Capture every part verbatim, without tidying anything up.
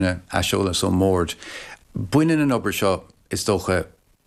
Ashola so mord. Buinen an ober seo is toch uh,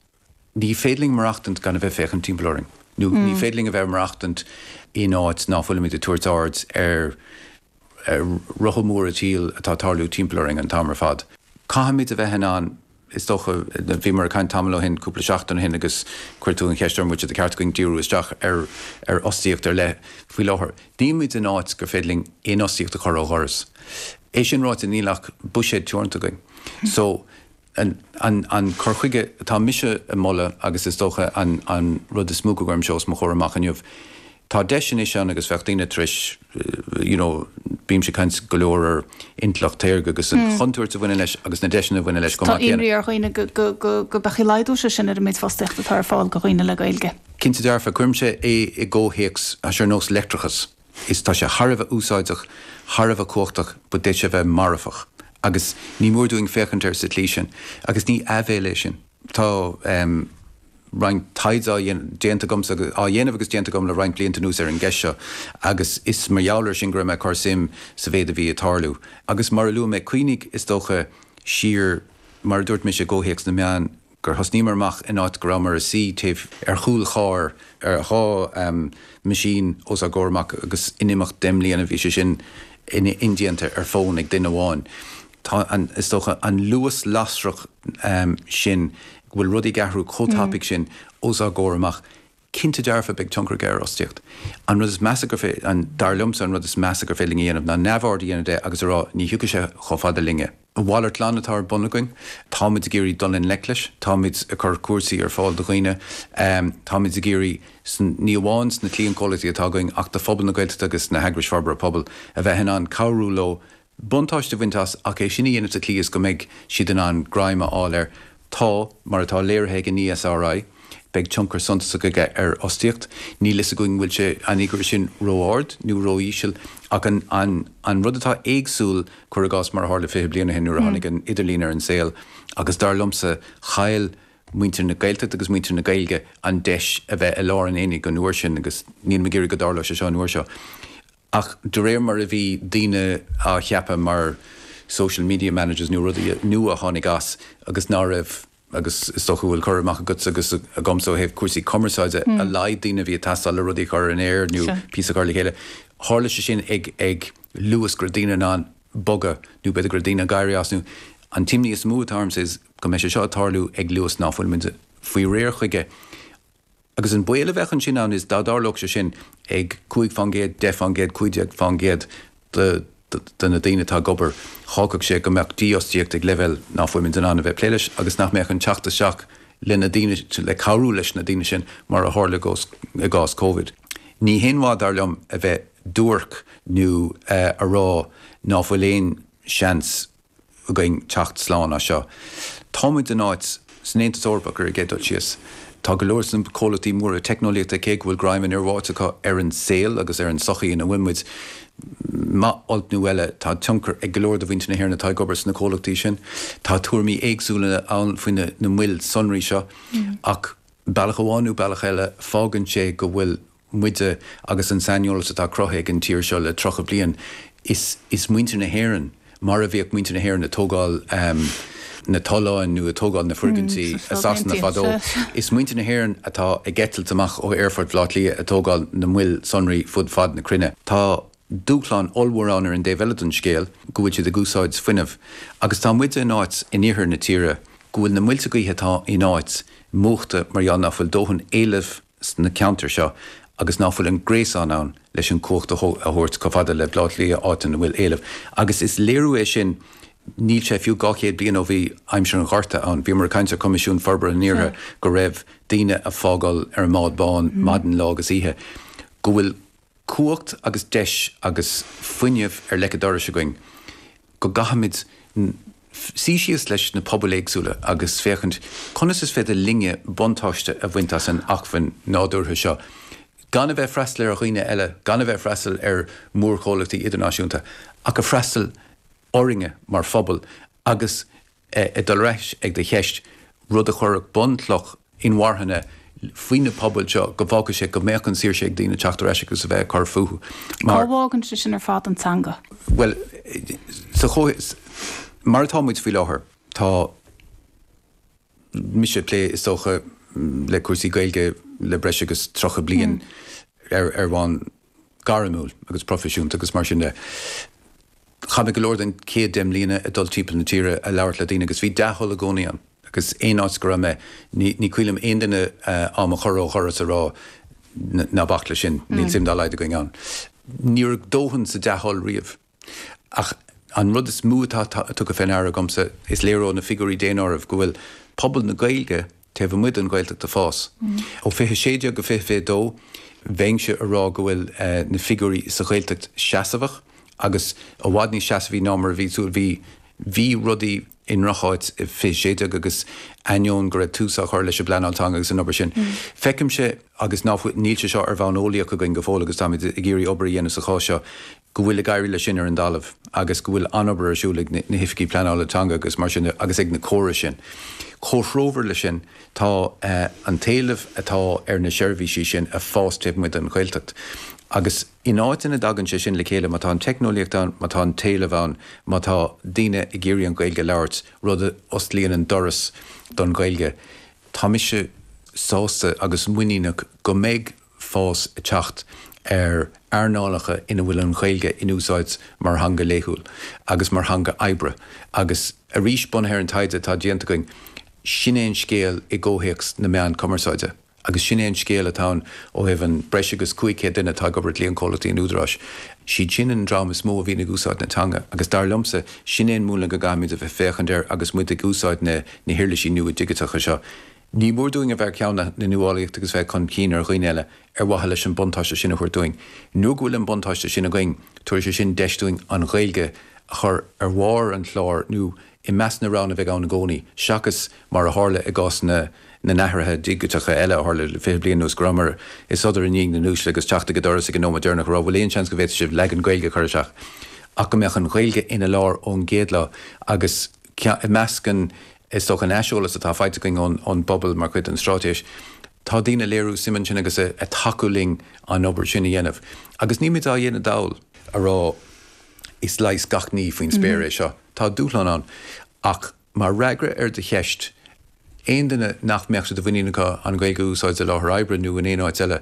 ní fédling marachtend gan a bheith fechan timploring. Nu mm. ní fédling a bheith marachtend in áit náfuil mit de tuairtards ar er, rochomúr a tíl atá tarlú timploring an tamar fad. Cahamid a bheith an is toch a bhí mar cain tamlo hin cúpla seachtain hin agus cuirtú an cheistem muid a ceart going díú isteach ar ar ostíocht ar le faoi láthir. Díimiid an áit gur fédling in ostíocht a chor ó choras. É sin ráit in nílach buséad teornta going. So an an an corchuige tá mise a molle agus is docha an an rud is smúga gorm seos mo chóir amach aniuh. Tá deisian is an agus fechttíine tris, uh, you know, bím se kaint golóir intlach téirge agus an mm. chuntúir a bhaine leis agus na deisian a bhaine leis go Tá imrí ar chuoine go go go go bechilaidú se sin ar mid fastecht tar fáil go chuoine le gailge. Cinnte dearfa cuimse é i ggóhéics a sé nós letrachas. Is tá sé Harbh úsáideach, Harbh cuachtach, bud déit sé bheith marfach. Agus ní mór doing fechantar sa tlísin, agus ní ahé sin. Tá um, rein taid a déanta gom a dhéanamh agus déanta gom le rein blianta nús ar an gceise, agus is mar jouler sin gur me car sim sa bhéad a bhí a tarlú. Agus mar luú me cuinig is dócha sír mar dúirt me sé ggóhéics na meán gur hosnímarmach in áit grammar a sí taobh ar chúl cháir ar há um, machine os a górmach agus inimach demlíana a bhí sé sin in indianta ar fón ag duine bháin. Tá an is dócha an luas lasrach um, sin bhfuil rudí gahrú chótápic sin os a górmach cinnte dearfa beag tionchar géir ostíocht. An rud is measachar fé an dar lumsa an rud is measachar fé lingeanamh na neamhardí dhéana de agus ará ní thuúca sé chofada linge. Bhálart lánatá bunagoin, táid a géirí donlinn leiclis, táid a chur cuasaí ar fáil do chuoine, um, táid a géirí ní bháin na tlíon quality atá going ach de phobal na gailte agus na hagris farbar a pobl a bheith hen an cabhrú lo buntáiste bhaintas ach é sinna dhéanamh a clíos go méid siad an gráime áil ar tá mar atá léirthe an E S R I beag tionchar suntas a gaige ar ostíocht, ní lis a going bhfuil sé anígur sin róáard, nó róíisiil ach an, an, an rud atá éagsúil chuir gás mar hála fé bliana hen nuair a tháinig an idirlínar an saoil agus dar lumsa chail muintir na gailta agus muintir na gailge an deis a bheith a lá an énig go nuair sin agus níon me géirí go darla se seo nuair seo. Ach do réir mar a bhí daoine a cheappa mar social media managers nu rudí nu a tháinig as agus ná raibh agus is doch bhfuil chur amach agat agus a gomsó héh cuasaí commerceáide mm. a laid daoine bhí tastal le rudí chur an air nu sure. Pí a garla chéile. Hála sé sin ag ag luas gradína ná boga nu beidir gradína gairí as nu an timní is smooth arms is go me sé seo tarlú ag luas náfuil minte faoi réir chuige. Agus an buile bhechan sin an is dádarlach sé sin ag cuaig fangéad, de fangéad, cuideag fangéad de den na daine tá gobar chágach sé go meach díostíocht ag level náfuil min den anna bheith pléiles agus nach meach an teachta seach le na daine le cabhrú leis na daine sin mar a hála i gás Covid. Ní héonhád ar leom a bheith dúirc nó uh, a rá náfuil éon seans a going teacht sláán a seo. Támuid den áit san éontas orpach ar a gédó sios. Tá go leir san cólatí mór a technoliacht a cé bhfuil graim in ar bháitecha ar an saoil agus ar an sochaí in a bhfuimid ma alt nu eile tá tionchar ag golóir do bhainte na hhéir na tá gobar na cólachtaí sin, tá tuairmí éagsúla an faoine na mhuil sonraí seo mm. ach bailach amháinú bailach eile fágann sé go bhfuil muide agus an sainneolalas atá crothaigh an tíir seo le trocha bliain is, is muinte na hhéireann mar a bhíoh muinte na hhéireann na tógáil um, na toláin nu a tógáil na furgantí mm, asas na fadó. Is muinte na hhéireann atá ag getal amach ó Airfort Látlí a tógáil na mhuil sonraí fud fad na crinne. Tá dúchláán allhór an dé veladon scéal gohfuil de gúsáid fuineh agus tá muide in áit in ihir na tíre gohfuil na muilte goíthe in áit móchta mar an náfuil dóhann éileh na counter seo agus náfuil an gréasán an leis an cócht a thuirt cofada le Látlí áit an bhfuil éileh agus is léirú é sin níl sé fiú gachéad blian ó bhí aimsear an gharta an bhí mar caiinte comisiún farbar an níre go raibh daine a fágáil ar mád bán madan lá agus ihe go bhfuil cuacht agus deis agus fuinneamh ar lecadara se going go gahamid síisios leis na pobl éagsúla agus féchant conas is féidir linge bontáiste a bhaintas an achhain nádúrtha seo. Gan a bheith freistal ar a chuoine eile, gan a bheith freistal ar mórchólachtaí idirnáisiúnta ach a freistal oringe mar phobal agus e, e dul reis ag de cheist rud a chorach bontlach in warhanne faoine pobl seo go bhága sé go méchan sír sé ag daoine teachtar eise agus a bheith car fuú. Cá bhágann sé sin ar fád an tanga? Well, sa chó mar tá muid fi láthir tá mis lé is tócha le cuasí gailge le breis agus trocha blian ar ar bháin garamúil agus profisiúnta agus mar sin de. Cha go leir an céad dem lína a dul típa na tíre a leabhart le daine agus bhí dethol a gcónaíon agus éon áit go raibh ní ní cuilim aon duine am a choró choras a rá na bachla sin níl sim dá leid a going an. Níor dóhann sa dethol riamh ach an rud is mú tu go féin air gomsa is léró na figurí déanamh go bhfuil pobl na gailge te bh muid an gailteach de fás. ó fithe séide go fi fé dó bhéingse a rá go bhfuil na figurí sa gailteach seasamhach agus ó bhád ní seasamhí námar bhí súil bhí bhí rudaí in racháid fi séide agus aion go raibh túsach chuir leis a bleanáltanga agus an obair sin. Feicim se agus náfuil nílte seo ar bhain ólaíach go gin go fóla agus táid i ggéirí obair dhéanamh sa chá seo go bhfuil a gaiirí le sin ar an dalamh agus go bhfuil anobair arsúlaigh na hificí pleanáltanga agus mar sin agus ag na córa sin. Chóthróver le sin tá an talamh atá ar na seirbhísí sin a fás tib muid an gailteacht. Agus in áit ina dagan sé sin le chéile má tá an technoliacht an, má tá an talamh an, má tá daine i ggéirí an gailge leabhart rud a os líon an doras don gailge. Tá mise sásta agus muíach go méid fás a teacht ar airnálacha ina bhfuil an gailge in úsáid mar hanga léthúil agus mar hanga ebre agus a rís bunthir an taide tá déanta going sinnéon scéal i ggóthaíochs na meán commerceáide. agus sinnéon scéal atá ó hebh an breis agus cuaicé duine tá gobert líon cólaí an údarás. Si sin an drama smó a bhí na gúsáid natanga, agus dar lumsa sinnéon múla go gaimiid a bheith féchan ir agus muid a gúsáid na na hiirlaí nua digitacha seo. Ní mór dúing a bheith ceanna na nuálaíocht agus bheith chun cín ar chuoineile ar wathe leis an buntáiste sinna chuir doing. Nu bhfuil an buntáiste sinna going, tuair sé sin deisúing an ghailge a chur ar mhar an chlár nu i meas na rán a bheith an na gcónaí, seachas mar a hála i gás na na nathairthe digitacha eile hála le fé blion nús grammar is idir in na nús agus teachta go doras ag an nóma dearnach rá bhfuil éon seans go bhéit sibh le an gailge chuirteach. Ach go meach an ghailge ina lár ón géadla agus i meascan is doch an eisiolalas atá feite going ón bobbal mar chuid an strátéis. Tá daoine léirú siman sin agus a taculing an obair sinna dhéanamh. Agus ní mit á dhéana dáil a rá is leis gachníí faoin spéir seo. Tá dúlan an ach mar regra ar de cheist éon duine nach meachta do bhaínacha an gailge úsáid a láthar ebre nu an éáid eile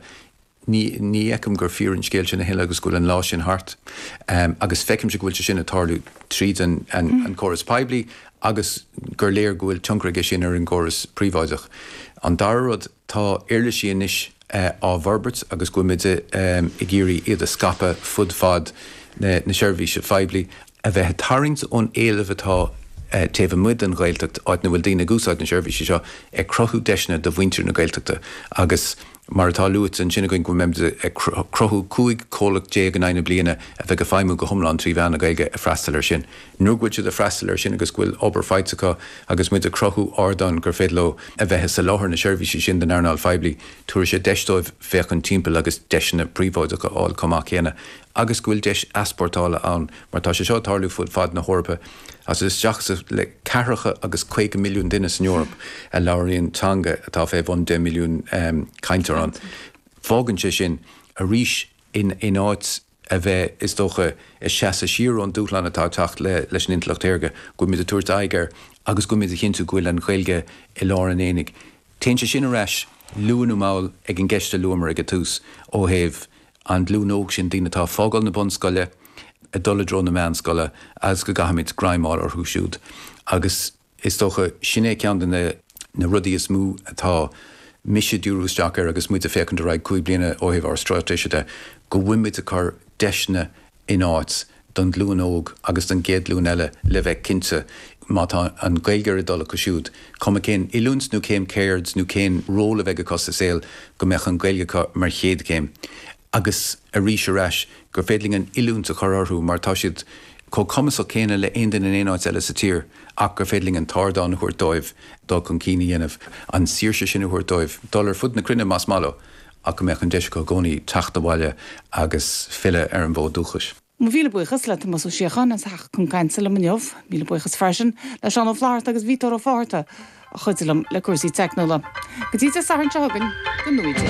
ní ní eicem gur fiúr an scéil sin na héile agus gúil an lá sin hart um, agus feicim se gúil sin a tarlú tríd an, an, mm. an choras peblií agus gur léir gúil tunkraige sin ar an choras príomháideach. An darrad tá éirlisí inis uh, á Verbert agus go mide um, i ggéirí iad a scape fud fad na, na seirbhíse feblií a bheith tarings ón éileh atá Uh, teh muid an gailteacht áit na bhfuil daoine gúsáid na seirbhíse seo ag crothú deisna do bhaintear na gailteachta agus mar atá luúit an sinna going go memde ag crothú cúig cólaach dé an aine bliana a bheith go feimú go thomláán trí bheanna gaige a freistal ar sin. Nuair de freistal ar sin agus bhfuil obair feitecha agus muid a crothú ardán gur féadló a bheithe sa láthar na seirbhíse sin den airnáil feblií tuair sé deistóibh féach an timpeall agus deisna príomháideacha áil comach chéana. Agus bhfuil deis esportála an mar tá sé seo tarlú fud fad na Hórpa. As is seachsa le ceithreacha agus chuig milliún duine in Eorp a labhraíonn tanga atá fé bhain de milliún um, caintear an. Fágann sé sin a ríis in, in áit a bheith is dócha is seasa siar an dúchlan atá teacht le leis an intlacht éirge go mid a tuairt aigeir agus go mid a chinú gúil an chuilge i lá an énig. Téann sé sin a reis luúanú máil ag an gceiste luamar ag a tús ó héh an lúnóg sin dína tá fágáil na bonscoile a dul drón na meánscoile as go gahamid graimáil ar thuúisiúd. Agus is dócha sinné cean na, na rudaí is mú atá mise dúrústeach ar agus muid a fécinn de raid cúig bliana ó héh ar strátéisiide go bhuiimiid a chur deisna in áit don lúnóg agus don géad lún eile le bheith cinnte má tá an gailgeir a dul go siúd. Cuma cén ilúns nó céim céirds nó cén róla bheith go costa saoil go meach an gailgecha mar chéad céim. Agus a ríis a reis gur féidling an ilún a chorarthú mar tá siad có cumasach céine le aon den in éáid eile sa tír ach gur féidling an tardán chuir dóibh dá chun cíine dhéanamh an síirse sin chuir dóibh dólar fud na crinne más mála ach go meach an deis go gcónaí teachta bhaile agus fille ar an bód dúchas. Má bhíle buchas le mas séchan as ach chun cancel am neomh, bhíle buchas freisin leis an ó phláirt agus vítar ó fáirta a chuidirlam le cuasaí technola. Go dtí a sahann tegan go nuide.